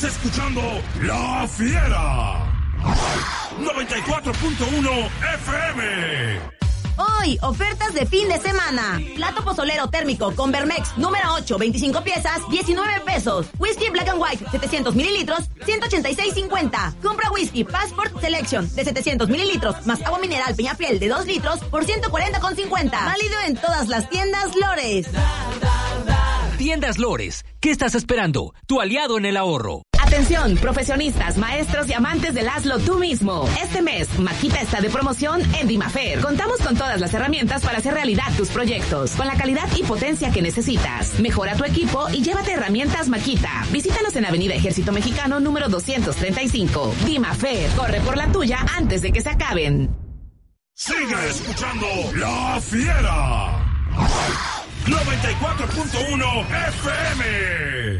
Escuchando La Fiera 94.1 FM. Hoy, ofertas de fin de semana. Plato pozolero térmico con Vermex número 8, 25 piezas, 19 pesos. Whisky Black and White, 700 mililitros, 186.50. Compra whisky Passport Selection de 700 mililitros más agua mineral Peñafiel de 2 litros por 140.50. Válido en todas las tiendas Lores. Tiendas Lores, ¿qué estás esperando? Tu aliado en el ahorro. Atención, profesionistas, maestros y amantes del hazlo tú mismo. Este mes, Maquita está de promoción en Dimafer. Contamos con todas las herramientas para hacer realidad tus proyectos, con la calidad y potencia que necesitas. Mejora tu equipo y llévate herramientas Maquita. Visítanos en Avenida Ejército Mexicano número 235. Dimafer, corre por la tuya antes de que se acaben. Sigue escuchando La Fiera 94.1 FM.